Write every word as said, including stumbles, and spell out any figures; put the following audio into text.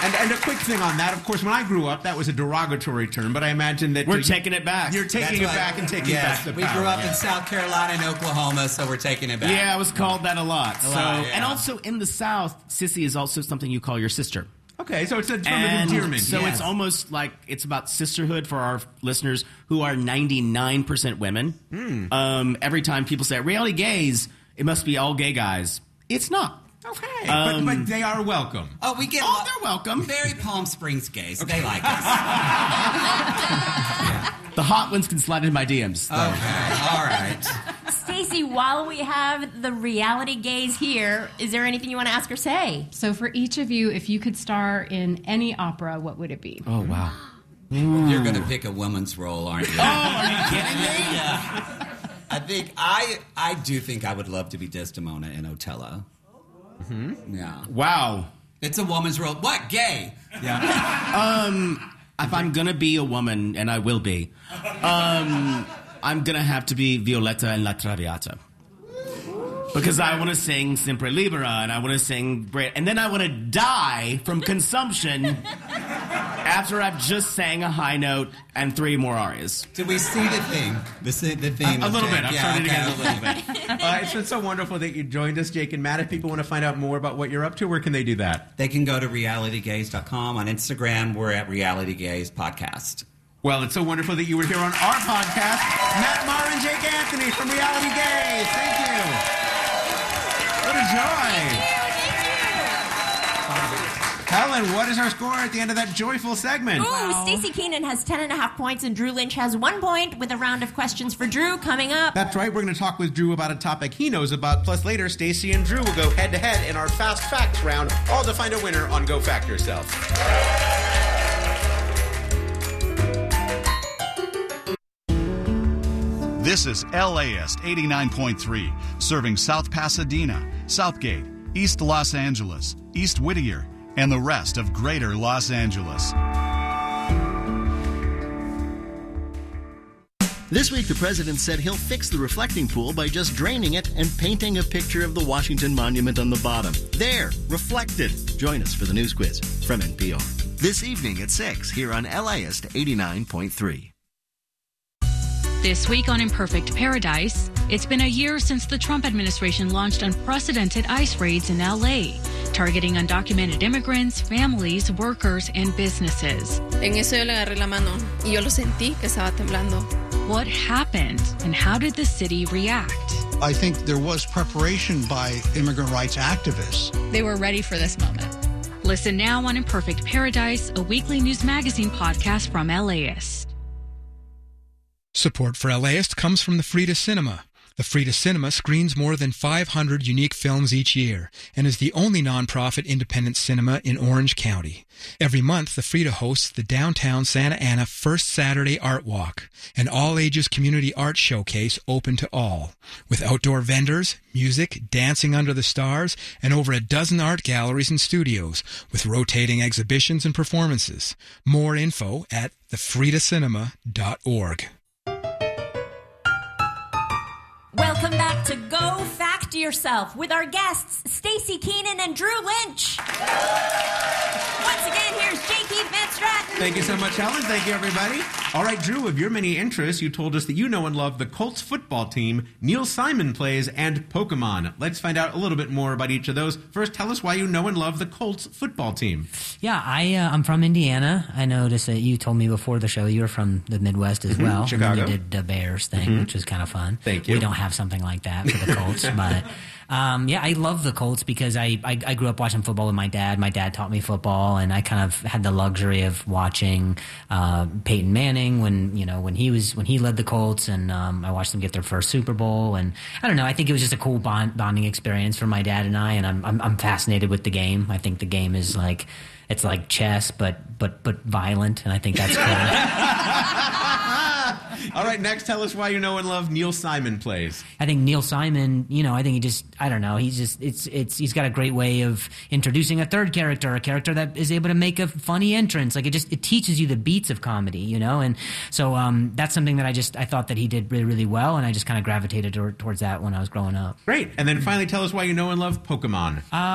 And, and a quick thing on that, of course, when I grew up, that was a derogatory term, but I imagine that... We're taking it back. You're taking That's it back right. and taking yes, back the we power. grew up yeah. in South Carolina and Oklahoma, so we're taking it back. Yeah, I was called that a lot. A so, lot, yeah. And also in the South, sissy is also something you call your sister. Okay, so it's a term And of endearment. so yes. it's almost like it's about sisterhood for our listeners who are ninety-nine percent women. Mm. Um, every time people say, reality gays, it must be all gay guys. It's not. Okay, Um, but, but they are welcome. Oh, we get Oh, a lot- they're welcome. Very Palm Springs gays. They like us. The hot ones can slide into my D Ms. though. Okay, all right. Stacey, while we have the reality gays here, is there anything you want to ask or say? So for each of you, if you could star in any opera, what would it be? Oh, wow. You're going to pick a woman's role, aren't you? Oh, are you kidding me? Yeah. I think I I do think I would love to be Desdemona in Othello. Mm-hmm. Yeah. Wow. It's a woman's role. What? Gay? Yeah. um, if I'm going to be a woman, and I will be, um, I'm going to have to be Violetta in La Traviata. Because I want to sing Sempre Libera, and I want to sing... Bra- and then I want to die from consumption after I've just sang a high note and three more arias. Did we see the theme? The, si- the theme A of little Jake? bit. I'm Yeah, starting okay. to get it a little bit. Uh, it's been so wonderful that you joined us, Jake and Matt. If people want to find out more about what you're up to, where can they do that? They can go to reality gays dot com. On Instagram, we're at Reality Gays Podcast. Well, it's so wonderful that you were here on our podcast. Matt Maher and Jake Anthony from Reality Gays. Thank you. What a joy. Helen, what is our score at the end of that joyful segment? Ooh, Stacey Keenan has ten and a half points, and Drew Lynch has one point with a round of questions for Drew coming up. That's right. We're going to talk with Drew about a topic he knows about. Plus, later, Stacey and Drew will go head-to-head in our Fast Facts round, all to find a winner on Go Fact Yourself. This is L A S eighty-nine point three, serving South Pasadena, Southgate, East Los Angeles, East Whittier, and the rest of Greater Los Angeles. This week, the president said he'll fix the reflecting pool by just draining it and painting a picture of the Washington Monument on the bottom. There, reflected. Join us for the news quiz from N P R. This evening at six here on L A S eighty-nine point three. This week on Imperfect Paradise, it's been a year since the Trump administration launched unprecedented ICE raids in L A, targeting undocumented immigrants, families, workers, and businesses. En eso yo le agarré la mano y yo lo sentí que estaba temblando. What happened, and how did the city react? I think there was preparation by immigrant rights activists. They were ready for this moment. Listen now on Imperfect Paradise, a weekly news magazine podcast from LAist. Support for LAist comes from the Frida Cinema. The Frida Cinema screens more than five hundred unique films each year and is the only nonprofit independent cinema in Orange County. Every month, the Frida hosts the downtown Santa Ana First Saturday Art Walk, an all-ages community art showcase open to all, with outdoor vendors, music, dancing under the stars, and over a dozen art galleries and studios, with rotating exhibitions and performances. More info at the frida cinema dot org. Welcome back to Go Fact Yourself with our guests, Stacey Keenan and Drew Lynch. Once again, here's J. Keith Van Stratton. Thank you so much, Helen. Thank you, everybody. All right, Drew, of your many interests, you told us that you know and love the Colts football team, Neil Simon plays, and Pokemon. Let's find out a little bit more about each of those. First, tell us why you know and love the Colts football team. Yeah, I, uh, I'm from Indiana. I noticed that you told me before the show you were from the Midwest as Mm-hmm. well. Chicago. And you did the Bears thing, Mm-hmm. which was kind of fun. Thank you. We don't have something like that for the Colts, but... Um, yeah, I love the Colts because I, I, I grew up watching football with my dad. My dad taught me football, and I kind of had the luxury of watching uh, Peyton Manning when you know when he was when he led the Colts, and um, I watched them get their first Super Bowl. And I don't know, I think it was just a cool bond, bonding experience for my dad and I. And I'm, I'm I'm fascinated with the game. I think the game is like it's like chess, but but but violent, and I think that's cool. All right, next, tell us why you know and love Neil Simon plays. I think Neil Simon, you know, I think he just, I don't know, he's just, it's, it's, he's got a great way of introducing a third character, a character that is able to make a funny entrance. Like it just, it teaches you the beats of comedy, you know, and so um, that's something that I just, I thought that he did really, really well, and I just kind of gravitated toward, towards that when I was growing up. Great, and then finally, tell us why you know and love Pokemon. Uh,